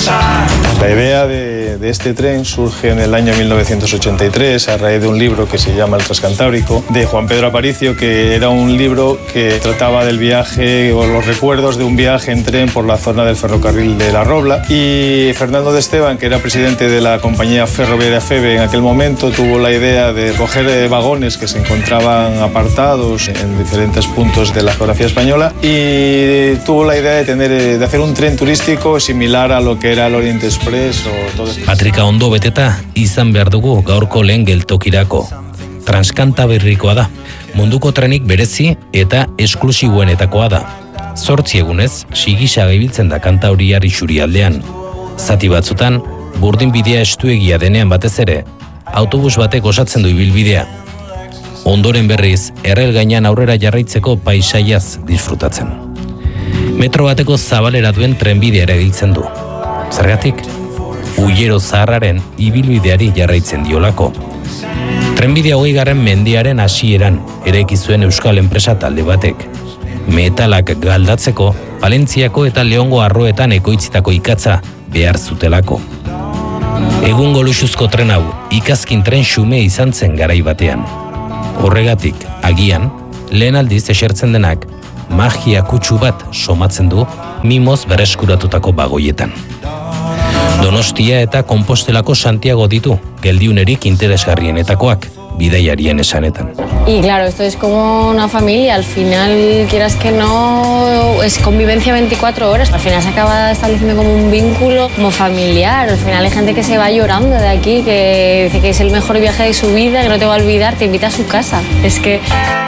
La idea de este tren surge en el año 1983 a raíz de un libro que se llama El Transcantábrico de Juan Pedro Aparicio, que era un libro que trataba del viaje o los recuerdos de un viaje en tren por la zona del ferrocarril de La Robla, y Fernando de Esteban, que era presidente de la compañía ferroviaria FEVE en aquel momento, tuvo la idea de coger vagones que se encontraban apartados en diferentes puntos de la geografía española y tuvo la idea de hacer un tren turístico similar a lo que era el Orient Express o todo esto. Patrika ondo beteta izan behar dugu gaurko lehen geltokirako. Transkantabrikoa da. Munduko trenik berezi eta esklusiboenetakoa da. 8 egunez, sigisa ibiltzen da Kantauriar isurialdean. Zati batzutan, burdinbidea estuegia denean batez ere, autobus batek osatzen du ibilbidea. Ondoren berriz, errel gainean aurrera jarraitzeko paisaiaz disfrutatzen. Metro bateko zabalera duen trenbidea ere giltzen du. Zergatik, Ullero zaharraren ibilbideari jarraitzen diolako. Trenbidea 20. mendiaren hasieran eraiki zuen euskal enpresa talde batek. Metalak galdatzeko, Palentziako eta Leongo arroetan ekoitzitako ikatza behar zutelako. Egungo luxuzko tren hau, ikazkin tren xume izan zen garai batean. Horregatik, agian, lehen aldiz esertzen denak, magia kutsu bat somatzen du mimoz bereskuratutako bagoietan. Donostia eta Kompostelako Santiago ditu, geldiunerik interesgarrienetakoak, bidaiarien esanetan. Y claro, esto es como una familia, al final, quieras que no, es convivencia 24 horas, al final se acaba estableciendo como un vínculo como familiar, al final hay gente que se va llorando de aquí, que dice que es el mejor viaje de su vida, que no te va a olvidar, te invita a su casa, es que...